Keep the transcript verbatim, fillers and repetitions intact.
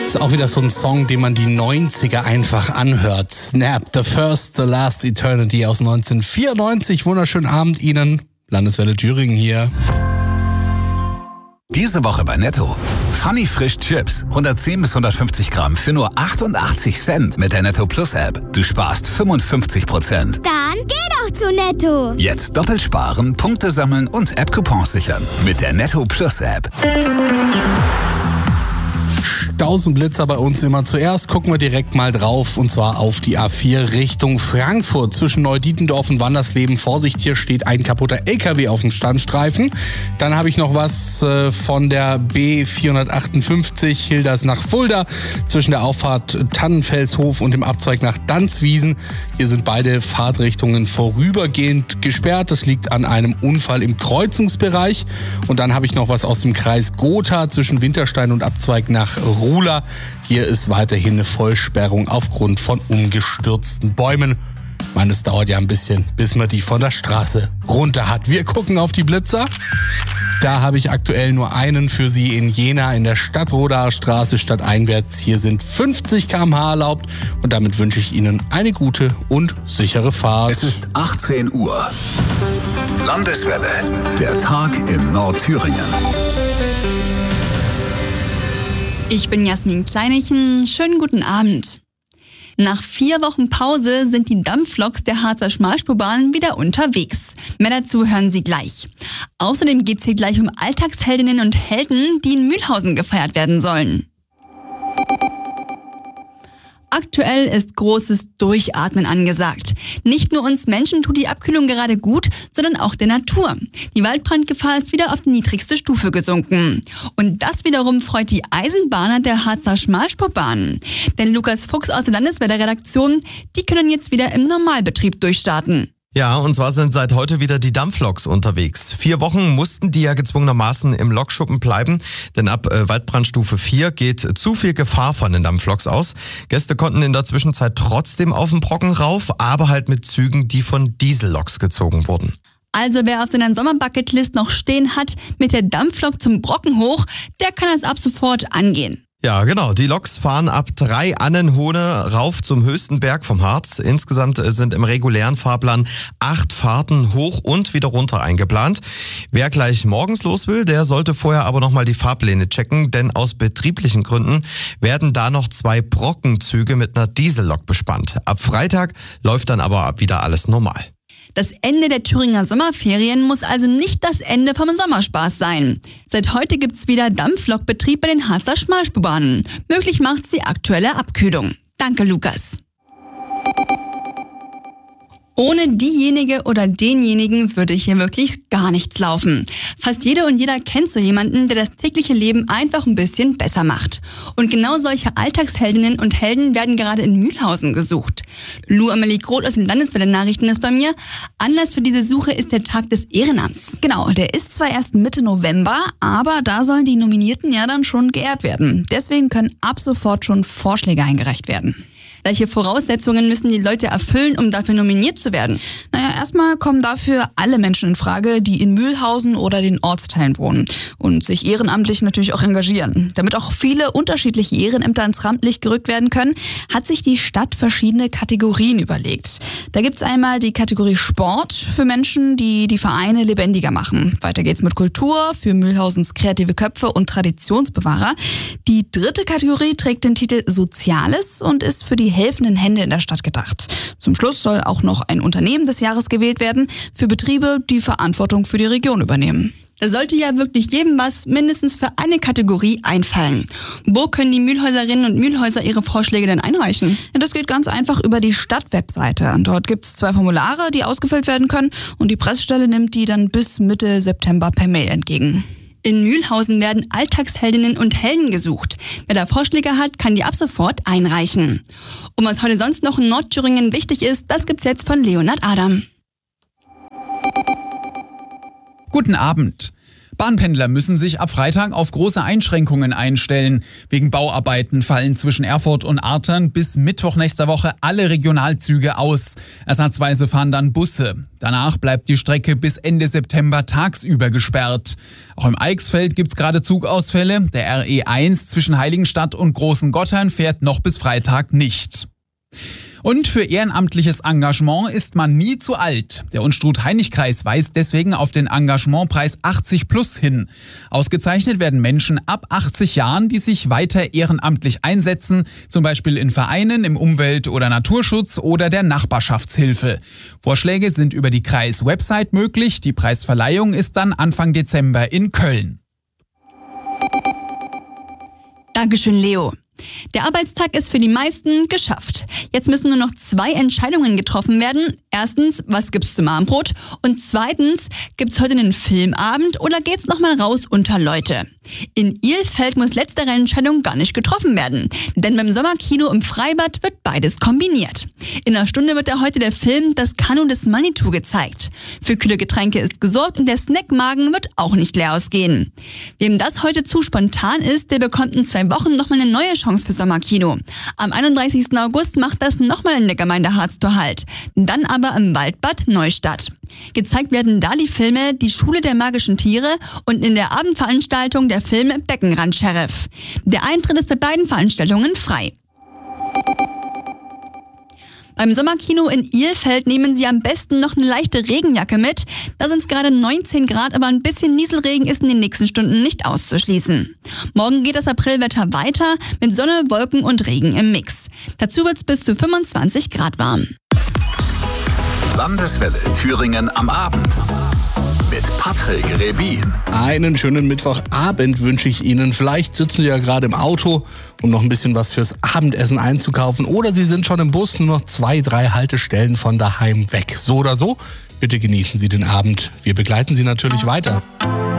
Ist auch wieder so ein Song, den man die neunziger einfach anhört. Snap, The First, The Last Eternity aus neunzehnhundertvierundneunzig. Wunderschönen Abend Ihnen. Landeswelle Thüringen hier. Diese Woche bei Netto. Funny Frisch Chips. hundertzehn bis hundertfünfzig Gramm für nur achtundachtzig Cent mit der Netto Plus App. Du sparst fünfundfünfzig Prozent. Dann geh doch zu Netto. Jetzt doppelt sparen, Punkte sammeln und App-Coupons sichern. Mit der Netto Plus App. Staus und Blitzer bei uns immer zuerst. Gucken wir direkt mal drauf, und zwar auf die A vier Richtung Frankfurt. Zwischen Neudietendorf und Wandersleben. Vorsicht, hier steht ein kaputter L K W auf dem Standstreifen. Dann habe ich noch was äh, von der B vierhundertachtundfünfzig Hilders nach Fulda. Zwischen der Auffahrt Tannenfelshof und dem Abzweig nach Danzwiesen. Hier sind beide Fahrtrichtungen vorübergehend gesperrt. Das liegt an einem Unfall im Kreuzungsbereich. Und dann habe ich noch was aus dem Kreis Gotha zwischen Winterstein und Abzweig nach Ruhla. Hier ist weiterhin eine Vollsperrung aufgrund von umgestürzten Bäumen. Ich meine, es dauert ja ein bisschen, bis man die von der Straße runter hat. Wir gucken auf die Blitzer. Da habe ich aktuell nur einen für Sie in Jena in der Stadtrodaer Straße stadteinwärts. Hier sind fünfzig Kilometer pro Stunde erlaubt und damit wünsche ich Ihnen eine gute und sichere Fahrt. Es ist achtzehn Uhr. Landeswelle. Der Tag in Nordthüringen. Ich bin Jasmin Kleinechen. Schönen guten Abend. Nach vier Wochen Pause sind die Dampfloks der Harzer Schmalspurbahn wieder unterwegs. Mehr dazu hören Sie gleich. Außerdem geht es hier gleich um Alltagsheldinnen und Helden, die in Mühlhausen gefeiert werden sollen. Aktuell ist großes Durchatmen angesagt. Nicht nur uns Menschen tut die Abkühlung gerade gut, sondern auch der Natur. Die Waldbrandgefahr ist wieder auf die niedrigste Stufe gesunken. Und das wiederum freut die Eisenbahner der Harzer Schmalspurbahn. Denn Lukas Fuchs aus der Landeswelle-Redaktion, die können jetzt wieder im Normalbetrieb durchstarten. Ja, und zwar sind seit heute wieder die Dampfloks unterwegs. Vier Wochen mussten die ja gezwungenermaßen im Lokschuppen bleiben, denn ab äh, Waldbrandstufe vier geht zu viel Gefahr von den Dampfloks aus. Gäste konnten in der Zwischenzeit trotzdem auf den Brocken rauf, aber halt mit Zügen, die von Dieselloks gezogen wurden. Also wer auf seiner Sommerbucketlist noch stehen hat, mit der Dampflok zum Brocken hoch, der kann das ab sofort angehen. Ja, genau. Die Loks fahren ab drei Annenhohne rauf zum höchsten Berg vom Harz. Insgesamt sind im regulären Fahrplan acht Fahrten hoch und wieder runter eingeplant. Wer gleich morgens los will, der sollte vorher aber nochmal die Fahrpläne checken, denn aus betrieblichen Gründen werden da noch zwei Brockenzüge mit einer Diesellok bespannt. Ab Freitag läuft dann aber wieder alles normal. Das Ende der Thüringer Sommerferien muss also nicht das Ende vom Sommerspaß sein. Seit heute gibt's wieder Dampflokbetrieb bei den Harzer Schmalspurbahnen. Möglich macht's die aktuelle Abkühlung. Danke, Lukas. Ohne diejenige oder denjenigen würde hier wirklich gar nichts laufen. Fast jede und jeder kennt so jemanden, der das tägliche Leben einfach ein bisschen besser macht. Und genau solche Alltagsheldinnen und Helden werden gerade in Mühlhausen gesucht. Lou Amelie Groth aus den Landeswelle-Nachrichten ist bei mir. Anlass für diese Suche ist der Tag des Ehrenamts. Genau, der ist zwar erst Mitte November, aber da sollen die Nominierten ja dann schon geehrt werden. Deswegen können ab sofort schon Vorschläge eingereicht werden. Welche Voraussetzungen müssen die Leute erfüllen, um dafür nominiert zu werden? Naja, erstmal kommen dafür alle Menschen in Frage, die in Mühlhausen oder den Ortsteilen wohnen und sich ehrenamtlich natürlich auch engagieren. Damit auch viele unterschiedliche Ehrenämter ins Rampenlicht gerückt werden können, hat sich die Stadt verschiedene Kategorien überlegt. Da gibt's einmal die Kategorie Sport für Menschen, die die Vereine lebendiger machen. Weiter geht's mit Kultur für Mühlhausens kreative Köpfe und Traditionsbewahrer. Die dritte Kategorie trägt den Titel Soziales und ist für die helfenden Hände in der Stadt gedacht. Zum Schluss soll auch noch ein Unternehmen des Jahres gewählt werden für Betriebe, die Verantwortung für die Region übernehmen. Da sollte ja wirklich jedem was mindestens für eine Kategorie einfallen. Wo können die Mühlhäuserinnen und Mühlhäuser ihre Vorschläge denn einreichen? Ja, das geht ganz einfach über die Stadtwebseite. Dort gibt es zwei Formulare, die ausgefüllt werden können und die Pressestelle nimmt die dann bis Mitte September per Mail entgegen. In Mühlhausen werden Alltagsheldinnen und Helden gesucht. Wer da Vorschläge hat, kann die ab sofort einreichen. Und was heute sonst noch in Nordthüringen wichtig ist, das gibt's jetzt von Leonhard Adam. Guten Abend. Bahnpendler müssen sich ab Freitag auf große Einschränkungen einstellen. Wegen Bauarbeiten fallen zwischen Erfurt und Artern bis Mittwoch nächster Woche alle Regionalzüge aus. Ersatzweise fahren dann Busse. Danach bleibt die Strecke bis Ende September tagsüber gesperrt. Auch im Eichsfeld gibt's gerade Zugausfälle. Der R E eins zwischen Heiligenstadt und Großen Gottern fährt noch bis Freitag nicht. Und für ehrenamtliches Engagement ist man nie zu alt. Der Unstrut-Heinig-Kreis weist deswegen auf den Engagementpreis achtzig plus hin. Ausgezeichnet werden Menschen ab achtzig Jahren, die sich weiter ehrenamtlich einsetzen, zum Beispiel in Vereinen, im Umwelt- oder Naturschutz oder der Nachbarschaftshilfe. Vorschläge sind über die Kreis-Website möglich. Die Preisverleihung ist dann Anfang Dezember in Köln. Dankeschön, Leo. Der Arbeitstag ist für die meisten geschafft. Jetzt müssen nur noch zwei Entscheidungen getroffen werden. Erstens, was gibt's zum Abendbrot? Und zweitens, gibt's heute einen Filmabend oder geht's nochmal raus unter Leute? In Ilfeld muss letztere Entscheidung gar nicht getroffen werden. Denn beim Sommerkino im Freibad wird beides kombiniert. In einer Stunde wird da heute der Film Das Kanu des Manitou gezeigt. Für kühle Getränke ist gesorgt und der Snackmagen wird auch nicht leer ausgehen. Wem das heute zu spontan ist, der bekommt in zwei Wochen nochmal eine neue Chance für Sommerkino. Am einunddreißigsten August macht das nochmal in der Gemeinde Harztor Halt. Dann aber im Waldbad Neustadt. Gezeigt werden da die Filme Die Schule der magischen Tiere und in der Abendveranstaltung der Film Beckenrand-Sheriff. Der Eintritt ist bei beiden Veranstaltungen frei. Beim Sommerkino in Ilfeld nehmen Sie am besten noch eine leichte Regenjacke mit. Da sind es gerade neunzehn Grad, aber ein bisschen Nieselregen ist in den nächsten Stunden nicht auszuschließen. Morgen geht das Aprilwetter weiter mit Sonne, Wolken und Regen im Mix. Dazu wird es bis zu fünfundzwanzig Grad warm. Landeswelle Thüringen am Abend mit Patrick Rebin. Einen schönen Mittwochabend wünsche ich Ihnen. Vielleicht sitzen Sie ja gerade im Auto, um noch ein bisschen was fürs Abendessen einzukaufen. Oder Sie sind schon im Bus, nur noch zwei, drei Haltestellen von daheim weg. So oder so, bitte genießen Sie den Abend. Wir begleiten Sie natürlich weiter.